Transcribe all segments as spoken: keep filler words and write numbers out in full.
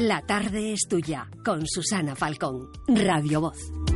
La tarde es tuya, con Susana Falcón, Radio Voz.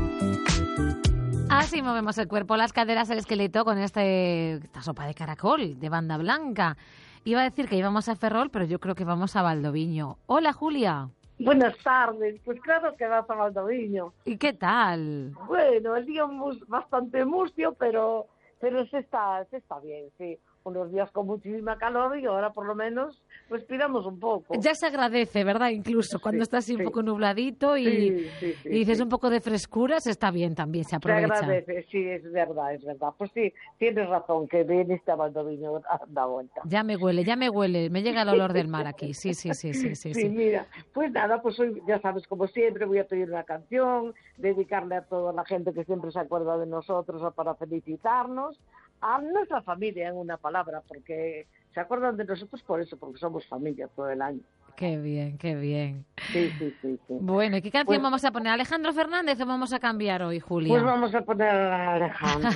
Así movemos el cuerpo, las caderas, el esqueleto con este, esta sopa de caracol de banda blanca. Iba a decir que íbamos a Ferrol, pero yo creo que vamos a Valdoviño. Hola, Julia. Buenas tardes, pues claro que vas a Valdoviño. ¿Y qué tal? Bueno, el día mus, bastante mustio, pero pero se está, se está bien, sí. Unos días con muchísima calor y ahora por lo menos respiramos un poco. Ya se agradece, ¿verdad? Incluso cuando sí, está así un sí. poco nubladito y, sí, sí, sí, y dices sí. un poco de frescura, se está bien también, se aprovecha. Se agradece, sí, es verdad, es verdad. Pues sí, tienes razón, que viniste a Valdoviño a dar vuelta. Ya me huele, ya me huele, me llega el olor del mar aquí, sí, sí, sí, sí, sí. Sí, sí. mira, pues nada, pues hoy, ya sabes, como siempre, voy a pedir una canción, dedicarle a toda la gente que siempre se acuerda de nosotros o para felicitarnos, a nuestra familia en una palabra, porque se acuerdan de nosotros por eso, porque somos familia todo el año. Qué bien, qué bien. Sí, sí, sí. sí. Bueno, ¿y qué canción pues, vamos a poner? ¿Alejandro Fernández o vamos a cambiar hoy, Julia? Pues vamos a poner a Alejandro.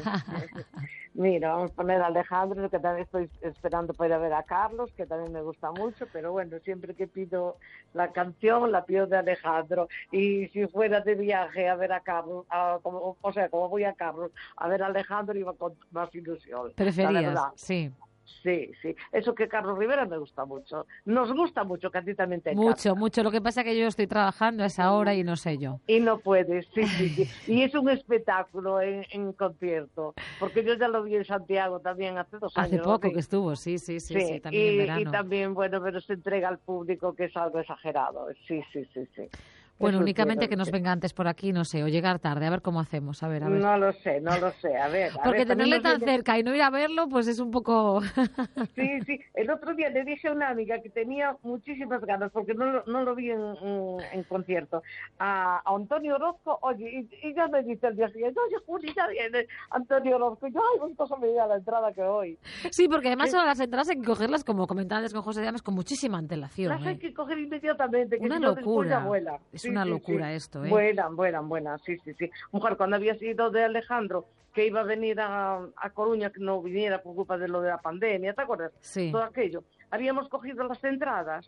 Mira, vamos a poner a Alejandro, que también estoy esperando para ir a ver a Carlos, que también me gusta mucho, pero bueno, siempre que pido la canción, la pido de Alejandro. Y si fuera de viaje a ver a Carlos, a, como, o sea, como voy a Carlos, a ver a Alejandro, iba con más ilusión. ¿Preferías? Sí. Sí, sí. Eso que Carlos Rivera me gusta mucho. Nos gusta mucho, que a ti también te encanta. Mucho, mucho. Lo que pasa es que yo estoy trabajando a esa hora y no sé yo. Y no puedes, sí, sí, sí. Y es un espectáculo en, en concierto. Porque yo ya lo vi en Santiago también hace dos años. Hace poco ¿sí? que estuvo, sí, sí, sí, sí, sí. también y, en verano. Y también, bueno, pero se entrega al público, que es algo exagerado. Sí, sí, sí, sí. Bueno, Eso únicamente quiero que nos decir. venga antes por aquí, no sé, o llegar tarde, a ver cómo hacemos, a ver, a ver. No lo sé, no lo sé, a ver. A Porque ver, tenerle también tan nos viene- cerca y no ir a verlo, pues es un poco... Sí, sí. El otro día le dije a una amiga que tenía muchísimas ganas, porque no, lo- no lo vi en, en, en concierto, a, a Antonio Orozco, oye, y, y ya me dice el día siguiente, oye, Juli, ya viene Antonio Orozco. Y yo, ay, pues cosa me diga la entrada que hoy. Sí, porque además Sí. son las entradas hay que cogerlas, como comentaba antes con José Llamas, con muchísima antelación. Las hay ¿eh? que coger inmediatamente, que Una si no después ya locura. vuelan. Es Sí, una sí, locura sí. esto, ¿eh? Vuelan, vuelan, vuelan, sí, sí, sí. Mujer, cuando había sido de Alejandro, que iba a venir a, a Coruña, que no viniera por culpa de lo de la pandemia, ¿te acuerdas? Sí. Todo aquello. Habíamos cogido las entradas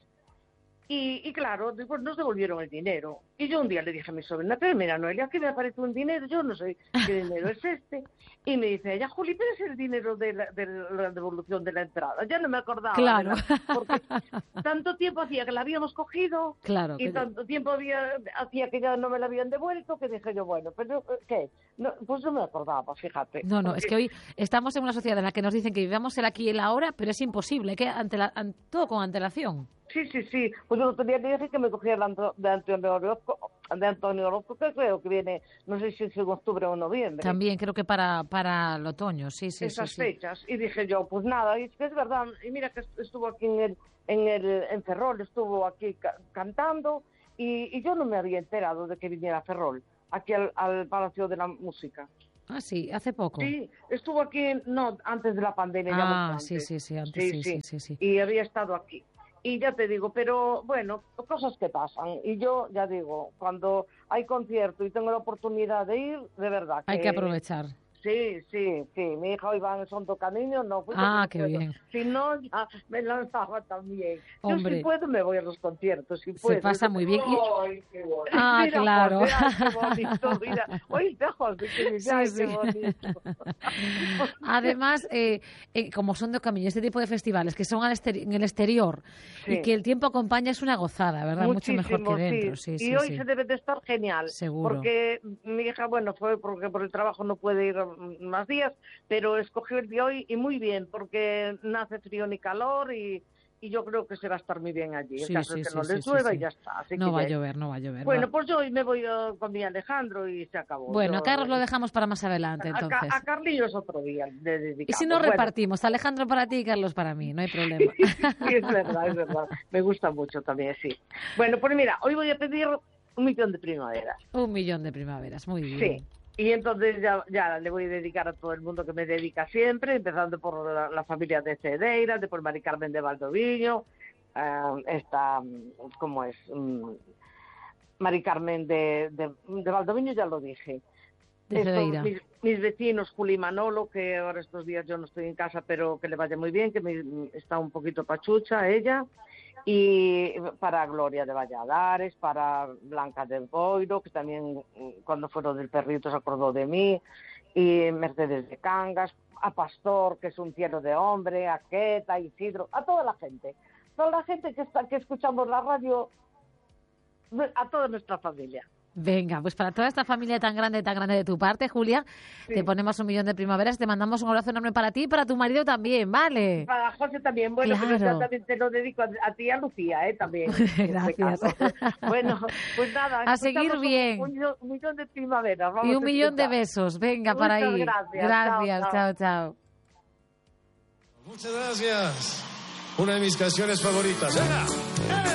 y, y claro, después nos devolvieron el dinero. Y yo un día le dije a mi sobrina, pero mira, Noelia, aquí me aparece un dinero, yo no sé qué dinero es este. Y me dice ella, Juli, pero es el dinero de la, de la devolución de la entrada. Ya no me acordaba. Claro. de la- porque tanto tiempo hacía que la habíamos cogido Claro. y que- tanto tiempo había, hacía que ya no me la habían devuelto, que dije yo, bueno, pero ¿qué? No, pues no me acordaba, fíjate. No, no, Porque- es que hoy estamos en una sociedad en la que nos dicen que vivamos el aquí y el ahora, pero es imposible, que ante la, an- todo con antelación. Sí, sí, sí. Pues el otro día le dije que me cogía el antro- de Antonio Orozco, de Antonio Orozco, que creo que viene, no sé si es en octubre o noviembre. También creo que para, para el otoño, sí, sí, Esas sí, sí. fechas. Y dije yo, pues nada, y es que es verdad. Y mira que estuvo aquí en el, en el, en Ferrol, estuvo aquí ca- cantando, y, y yo no me había enterado de que viniera a Ferrol, aquí al, al Palacio de la Música. Ah, sí, hace poco. Sí, estuvo aquí, no, antes de la pandemia. ya Ah, mucho sí, antes. sí, sí, antes sí, sí, sí, sí. Y había estado aquí. Y ya te digo, pero bueno, cosas que pasan. Y yo ya digo, cuando hay concierto y tengo la oportunidad de ir, de verdad que... Hay que aprovechar. Sí, sí, sí. Mi hija hoy va en Santo Camino, no fui. Ah, porque qué puedo. bien. Si no, ya me lanzaba también. Hombre. Yo si puedo me voy a los conciertos, si Se puedo. pasa muy bien. Y- Ay, qué bonito. Ah, Mira, claro. José, ay, qué bonito, mira. Oíste, José, que dice, Sí, ay, sí. qué bonito. Además, eh, eh, como son de camino, este tipo de festivales que son al exteri- en el exterior Sí. y que el tiempo acompaña es una gozada, ¿verdad? Mucho mejor Muchísimo, que dentro. Sí, sí. sí, Y hoy sí. se debe de estar genial. Seguro. Porque mi hija, bueno, fue porque por el trabajo no puede ir mm, más días, pero escogió el de hoy y muy bien, porque no hace frío ni calor y, y yo creo que se va a estar muy bien allí. Sí, en caso sí, de que sí, no sí, les sí, llueva sí. y ya está. Así No que va a ya- llover, no va a llover. Bueno, va. pues yo hoy me voy eh, con mi Alejandro y se acabó. Bueno, Yo- a Carlos lo dejamos para más adelante, a, entonces. Ca- a Carlillos otro día le Y dedicamos. si no Bueno, repartimos, Alejandro para ti y Carlos para mí, no hay problema. sí, es verdad, es verdad. Me gusta mucho también, sí. Bueno, pues mira, hoy voy a pedir un millón de primaveras. Un millón de primaveras, muy bien. Sí. Y entonces ya, ya le voy a dedicar a todo el mundo que me dedica siempre, empezando por la, la familia de Cedeira, después Mari Carmen de Valdoviño, eh, esta, ¿cómo es? Mm, Mari Carmen de, de, de Valdoviño, ya lo dije. De Estos, Cedeira. mis, mis vecinos, Juli y Manolo, que ahora estos días yo no estoy en casa, pero que le vaya muy bien, que me, está un poquito pachucha ella. y para Gloria de Valladares, para Blanca de Boiro, que también cuando fue lo del perrito se acordó de mí, y Mercedes de Cangas, a Pastor, que es un cielo de hombre, a Queta, a Isidro, a toda la gente, toda la gente que está que escuchamos la radio, a toda nuestra familia. Venga, pues para toda esta familia tan grande, tan grande de tu parte, Julia, sí. Te ponemos un millón de primaveras, te mandamos un abrazo enorme para ti y para tu marido también, ¿vale? Para José también, bueno, claro. Pero yo también te lo dedico a, a ti y a Lucía, ¿eh? También. Gracias. Bueno, pues nada. A seguir bien. Un, un, un millón de primaveras. Vamos y un millón de besos, venga, Muchas para ahí. Gracias, gracias, chao, chao. chao. Muchas gracias. Una de mis canciones favoritas. ¡Venga!